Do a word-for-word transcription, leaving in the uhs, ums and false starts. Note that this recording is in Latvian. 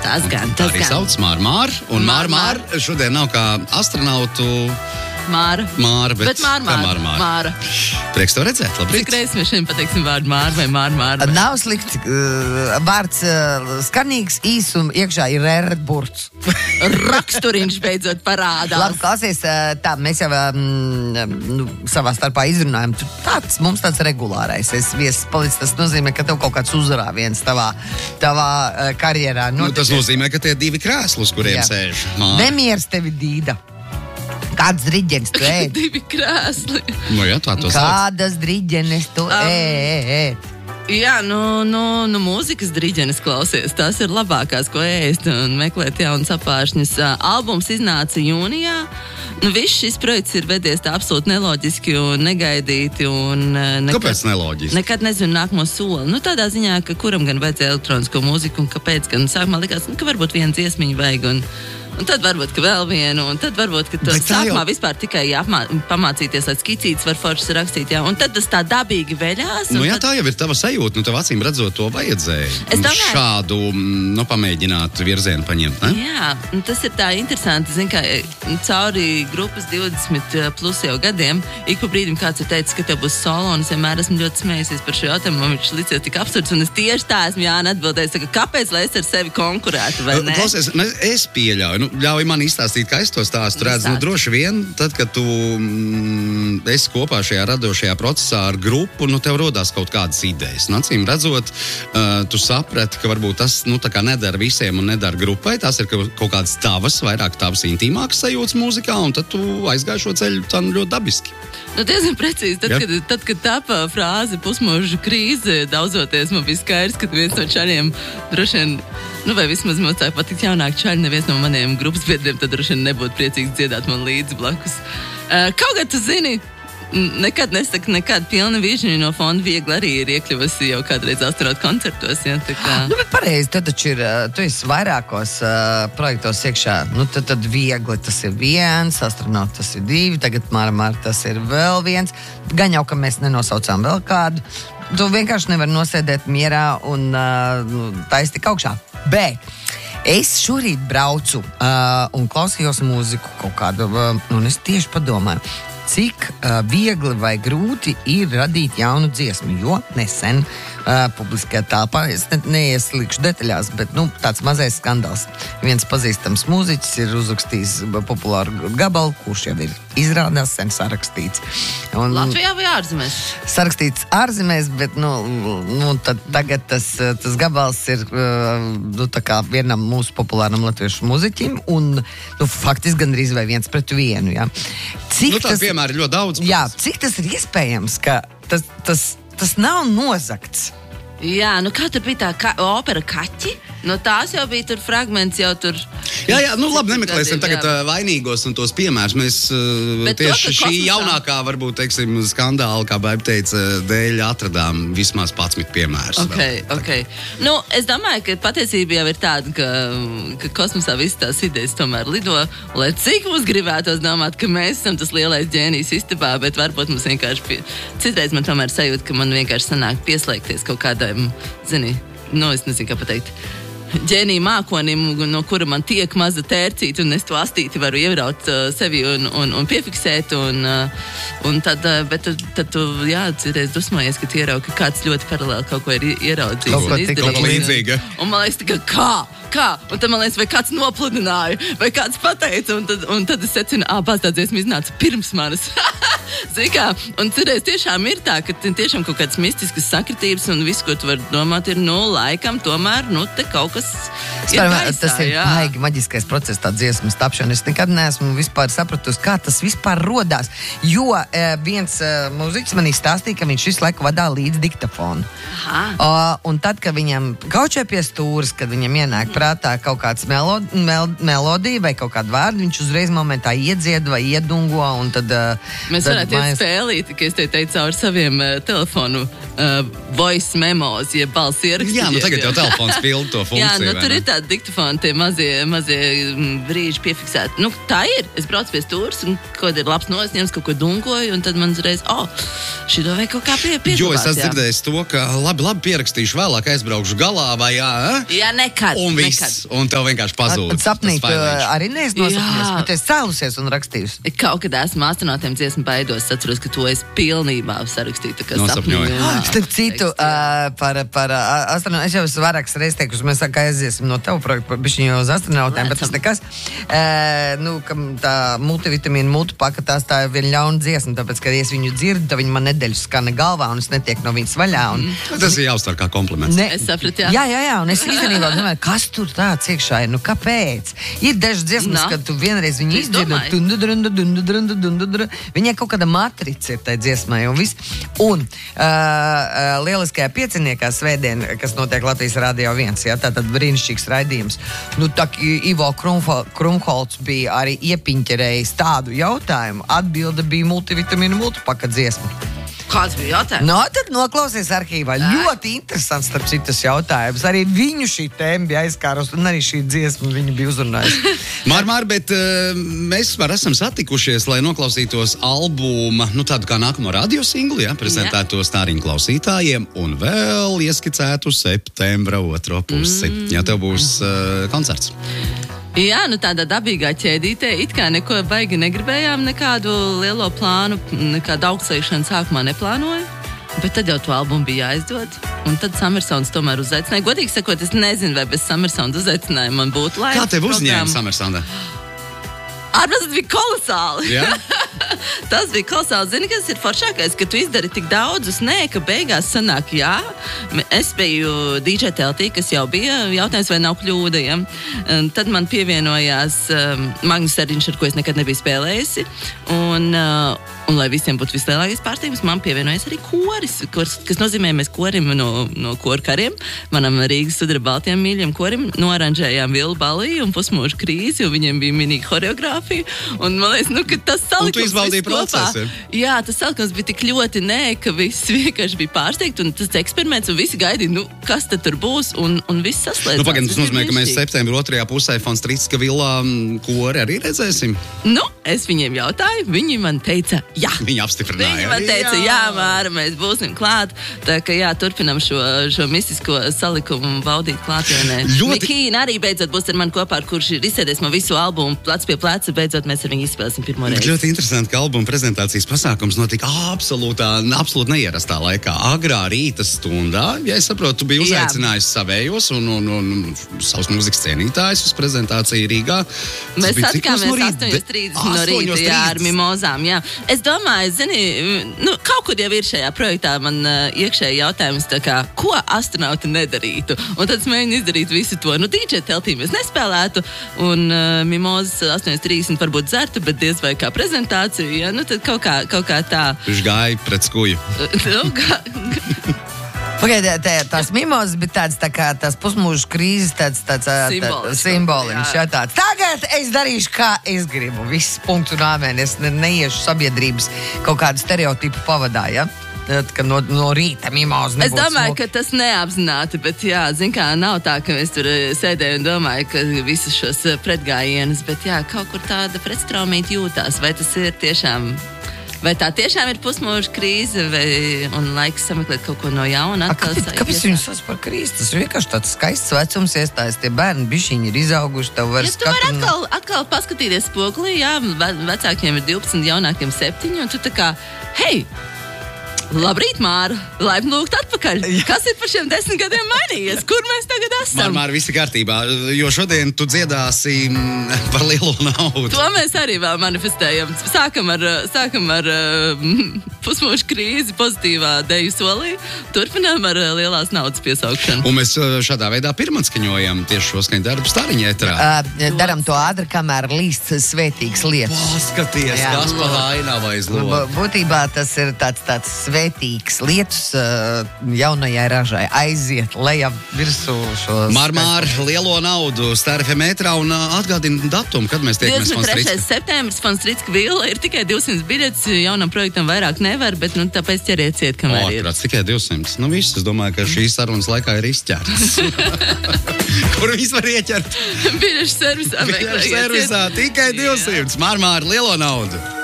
Tas gan, tas arī gan. sauc Māra Māra, un Māra Māra Māra šodien nav kā astronautu Māra. Māra, bet, bet Māra, Māra, Māra, Māra. Māra. Prieks tev redzēt, labrīt. Cik reizes mēs šodien pateiksim vārdu Māra vai Māra, Māra? Vai? Nav slikti. Uh, vārds uh, skanīgs, īs un iekšā ir ērtburts. Raksturiņš beidzot parādās. Labi, klausies, uh, tā, mēs jau um, nu, savā starpā izrunājam. Tu tāds, mums tāds regulārais. Es viesis palicis, tas nozīmē, ka tev kaut kāds uzrāviens tavā, tavā uh, karjerā. Nu, tas nozīmē, ka tie divi krēsli, uz kuriem Jā. sēž Māra. Nemieris tevi dīda. Kāds driģenis tu ēd? Divi krēsli. Nu jā, tā to sauc. Kādas driģenis tu Um, ēd? Jā, nu, nu, nu mūzikas driģenes klausies. Tās ir labākās, ko ēst un meklēt jaunas apāršņas. Albums iznāca jūnijā. Nu, viss šis projekts ir vedies tā absolūti neloģiski un negaidīti. Un, nekad, Kāpēc neloģiski? Nekad nezinu nākamo soli. Nu, tādā ziņā, ka kuram gan vajadzēja elektronisko mūziku un kāpēc. Gan sākumā likās, nu, ka varbūt viens dziesmiņu vajag un... Un tad varbūt, ka vēl vienu, un tad varbūt, ka tas sākumā jau... vispār tikai jāapmā, pamācīties, lai skicītes var foršas rakstīt, jā. Un tad tas tā dabīgi veļās. Nu jā, tad... tā jau ir tava sajūta, nu tev acīm redzot to vajadzēja. Es domāju... Šādu, nu, pamēģināt virzienu paņemt, ne? Jā, un tas ir tā interesanti, zin, kā cauri grupas divdesmit plus jau gadiem, ik pa brīdim kāds ir teicis, ka tev būs solo, un es vienmēr esmu ļoti smējusies par šo jautājumu, man viņš licies tik absurds, un es tieši tā esmu Jāna atbildējis, saka, kāpēc, lai es ar sevi konkurētu, vai ne? Klausies, es pieļauju, nu, ļauj man izstāstīt, kā es to stāstu. Redz, nu, droši vien, tad, kad tu mm, esi kopā šajā radošajā procesā ar grupu, nu, tev rodās kaut kādas idejas. Nu, acīm redzot, uh, tu saprati, ka varbūt tas, nu, tā kā nedara visiem un nedara grupai, tās ir kaut kādas tavas, vairāk tavas intīmākas sajūtas mūzikā, un tad tu aizgāji šo ceļu tā ļoti dabiski. Nu, diezgan precīzi. Tad, kad, tad, kad tapa frāze pusmūža krīze, daudzoties, man bija skaidrs, ka viens no čaļiem droši vien, nu, vai vismaz mums tā patikt jaunāk čaļi, neviens no maniem grupas biedriem, tad droši vien nebūtu priecīgs dziedāt man līdzi blakus. Uh, kaut kā tu zini, nekad nesaka, nekad pilna vīžņa no fonda viegli arī ir iekļuvusi jau kādreiz astronautu koncertos, ja, tā kā... Nu, bet pareizi, tad taču ir, tu esi vairākos uh, projektos iekšā, nu, tad, tad viegli tas ir viens, astronauts tas ir divi, tagad Māra Māra tas ir vēl viens, gan jau, ka mēs nenosaucām vēl kādu, tu vienkārši nevar nosēdēt mierā un uh, taist tik augšā, bet... Es šorīt braucu uh, un klausījos mūziku kaut kādu, uh, un es tieši padomāju, cik uh, viegli vai grūti ir radīt jaunu dziesmu, jo nesen uh, publiskajā telpā, es ne, neieslīgšu detaļās, bet nu, tāds mazais skandāls. Viens pazīstams mūziķis ir uzrakstījis populāru gabalu, kurš jau ir izrādās sen sarakstīts. Un, Latvijā vai ārzemēs? Sarakstīts ārzemēs, bet nu, nu, tad, tagad tas, tas gabals ir uh, nu, tā kā vienam mūsu populāram latviešu mūziķim, un nu, faktiski gandrīz vai viens pret vienu. Ja. Cik Nu, tā tas, piemēra ir ļoti daudz. jā, cik tas ir iespējams, ka tas, tas, tas nav nozagts? Jā, nu kā tur bija tā ka, opera Kaķi? No tās jau bija tur fragments, jau tur... Jā, jā, nu labi, nemeklēsim gadiem, tagad jā. uh, vainīgos un tos piemērus. Mēs uh, Bet tieši to, ka šī kosmosā- jaunākā, varbūt, teiksim, skandāla, kā Baiba teica, dēļ atradām vismaz padsmit piemērus. Ok, vēl. ok. Nu, es domāju, ka patiesība jau ir tāda, ka, ka kosmosā visas tās idejas tomēr lido, lai cik mums gribētos domāt, ka mēs esam tas lielais ģēnijs istabā, bet varbūt mums vienkārši, pie... citreiz man tomēr sajūt, ka man vienkārši sanāk pieslēgties kaut kādam, zini, nu, es nezinu, kā pateikt, ģēnija mākonim, no kura man tiek maza tērcīta, un es to astīti varu ievraut uh, sevi un, un, un piefiksēt, un, uh, un tad, uh, bet tad, tad tu, jā, citreiz dusmojies, ka tu ieraugi, ka kāds ļoti paralēli kaut ko ir ieraudzījis. Kaut ko un tik izdarījis, kaut līdzīga. Un, un man liekas, ka kā? Kā? Un tad man liekas, vai kāds nopludināja, vai kāds pateica, un tad, un tad es secinu, ā, pats tā dziesma iznāca pirms manis. Zini kā? Un citreiz tiešām ir tā, ka tiešām kaut kādas mistiskas sakritības, un viss, ko tu vari domāt, ir, nu, laikam, tomēr, nu, te kaut kas ir Spēr, gaisā, tas ir jā. baigi maģiskais process, tā dziesmas tapšana. Es nekad neesmu vispār sapratusi, kā tas vispār rodās. Jo e, viens e, mūziķis man izstāstīja, ka viņš visu laiku vadā līdz diktafonu. O, un tad, kad viņam kaučē pie stūras, kad viņam ienāk prātā kaut kāds melo, mel, melodija vai kaut kāda vārda, viņš uzreiz momentā iedzied vai iedungo, un tad... Mēs tad varētu iet mājas... spēlīt, ka es te teicu caur saviem uh, telefonu uh, voice memos, ja balss ierakstīt. Jā, nu tagad jau telefons pilda to funkciju. Jā, nu vai tur ne? ir tā tādi diktofoni, tie mazie, mazie brīži piefiksēti. Nu, tā ir. Es braucu pie stūras, un kaut ir labs nosņems, kaut ko dungoju, un tad man uzreiz, o, oh, šito vajag kaut kā pie, pieglabāt. Jo es esmu dzirdējis to, ka labi, labi pierakstīšu vēlāk, aizbraukšu galā, vai jā, eh? Jā, nekad. Un viss, nekad. un tev vienkārši pazūd. At, sapnīt, arī neesi nosapņojies, bet es cēlusies un rakstījusi. Kaut kad esmu astronautiem dziesmu baidos, es atceros, ka to es pilnībā sarakstīju, tā kā sapņoju. Starp citu, uh, par, par uh, astronautiem, es jau esmu vairākas reizes teikusi, mēs kā aiziesim no tev projektu, bišķiņ jau uz astronautiem, bet tas nekas. Uh, nu, kam tā multivitamīna multipaka, tās tā ir viena ļauna dziesma, tāpēc, ka es viņu dzirdu, tad viņi man nedēļas skana galvā, un es netiek no viņas vaļā. Un, mm. Tas ir jāuztver kā kompliments. Ne, es sapratu, jā. Jā, jā, jā, un es īstenībā domāju, kas tur tāds iekšā ir, nu kāpēc? Ir dažas dziesmas, no. Kad tu vienreiz viņu izdzirdi, viņai kaut kāda matrica ir tai dziesmai, un viss. Un uh, uh, lieliskajā pieciniekā svētdien, kas notiek Latvijas Radio viens, jā, tātad brīnišķīgs raidījums. Nu, tā Ivo Krumholts bija arī iepiņķerējis tādu jautājumu, atbilde bija multivitamīna multipaka dziesma. Kāds bija jautājums? No, tad noklausies arhīvā. Ai. Ļoti interesants, starp citas jautājums. Arī viņu šī tēma bija aizkārus, un arī šī dziesma viņu bija uzrunājusi. Mār, Mār, bet uh, mēs var esam satikušies, lai noklausītos albuma, nu tādu kā nākamo radiosinglu, ja, prezentēto stāriņu klausītājiem, un vēl ieskicētu septembra otro pusi, mm. ja tev būs uh, koncerts. Jā, nu tādā dabīgā ķēdītē, it kā neko baigi negribējām, nekādu lielo plānu, nekādu augstslēgšanu sākumā neplānoju, bet tad jau to albumu bija jāizdod, un tad Summersounds tomēr uzaicināja. Godīgi sakot, es nezinu, vai bez Summersounds uzaicinājuma man būtu laika. Kā tev uzņēma Summersoundā? Ārpēc tas bija kolosāli. Yeah. Tas bija kolosāli. Zini, kas ir foršākais, ka tu izdari tik daudzus, nē, ka beigās sanāk jā. Es biju D J teltī, kas jau bija jautājums, vai nav kļūda, ja? Tad man pievienojās um, Magnus Eriņš, ar ko es nekad nebiju spēlējusi. Un, uh, un lai visiem būtu vislielākais pārsteigums, man pievienojas arī koris, kurs, kas nozīmē, mēs korim no, no koru kariem, manam Rīgas sudraba baltiem mīļiem korim, noaranžējām Vilu Balī un Pusmūžu krīzi, un viņiem bija minīga horeogrāfija. Un man liekas, nu, ka tas salikums izbaudīja procesu. Jā, tas salikums bija tik ļoti nē, ka viss vienkārši bija pārsteigts, un tas eksperiments, un visi gaidīja, nu, kas tad tur būs, un, un viss saslēdzās. Nu, pagaidām, tas nozīmē, ka mēs septembra otrajā pusē Fonstrītska vilā kori arī redzēsim? Nu, es viņiem jautāju, viņi man teica, jā. Viņi apstiprināja. Viņi man teica, jā, jā Māra, mēs būsim klāt. Tā ka jā, turpinam šo, šo mistisko salikumu baudīt klātienē. Ļoti... Mikīna arī beidzot būs ar mani kopā, ar kurš ir izsēdies man visu albumu plec pie pleca, beidzot mēs ar viņu izspēlēsim pirmo reizi. Ļoti interesanti, ka albuma prezentācijas pasākums notika absolūtā, absolūti neierastā laikā. Agrā rīta stundā, ja es saprotu, tu biji uzaicinājis savējos un, un, un, un savus mūzikas cienītājus uz prezentāciju Rīgā. Mēs satikāmies astoņos trīsdesmit no rīta, jā, ar mimozām, jā. Es domāju, zini, nu, kaut kur jau ir šajā projektā man uh, iekšēji jautājums, tā kā, ko astronauti nedarītu? Un tad es mēģinu izdarīt visu to. Nu, D J teltī mēs nespēlētu, un uh, mimozas astoņos trīsdesmit varbūt dzertu, bet diez vai kā prezentāciju, ja? Nu, tad kaut kā, kaut kā tā. Viņš gāja pret skuju. Nu, kā... Pagaidiet, tās mimozas bija tāds, tā kā tās pusmūžu krīzes, tāds, tāds Simboliņš. simboliņš, jā, tāds. Tagad es darīšu, kā es gribu. Viss punkts un āmēn. Es ne, neiešu sabiedrības kaut kādu stereotipu pavadā, ja? Ka no, no rīta mimozas nebūtu. Es domāju, smuki. ka tas neapzināti, bet jā, zin kā, nav tā, ka es tur sēdēju un domāju, ka visus šos pretgājienus, bet jā, kaut kur tāda pretstraumīta jūtās. Vai tas ir tiešām... Vai tā tiešām ir pusmūža krīze, vai, un laiks sameklēt kaut ko no jauna? A, kāpēc kāpēc viņus sauc par krīzi? Tas ir vienkārši tāds skaists vecums iestājas. Tie bērni bišķiņi ir izauguši. Tev var ja tu vari atkal, atkal paskatīties spoglī, jā, vecākiem ir divpadsmit, jaunākiem septiņi, un tu tā kā, hei, labrīt, Māra, laipni lūgt atpakaļ. Jā. Kas ir par šiem desmit gadiem mainījies? Kur mēs tagad esam? Māra, Māra, visi kārtībā, jo šodien tu dziedāsi par lielo naudu. To mēs arī vēl manifestējam. Sākam ar, sākam ar pusmūžu krīzi pozitīvā deju solī, turpinām ar lielās naudas piesaukšanu. Un mēs šādā veidā pirmatskaņojam tieši šo skaņu darbu stāriņa ētrā. Uh, daram to ātri, kamēr līst svētīgas lietas. Paskaties, kas pa vainā vai zlo. Būtībā tas ir tāds tāds svētīgs lietus jaunajai ražai aiziet lejā virsū šo Marmāra lielo naudu stērfe metrā un atgādina datumu, kad mēs tiekamies divdesmit trešais Fonstricka. septembris, Fonstricka vila, ir tikai divsimt biļetes, jaunam projektam vairāk nevar, bet, nu, tāpēc ķeriet ciet, kamēr O, ir. prāts, tikai divsimt. Nu, viss, es domāju, ka šīs sarunas laikā ir izķerts. Kur viss var ieķert? Biļešu servisā Biļešu meklējiet. servisā tikai divsimt. Marmāra lielo naudu.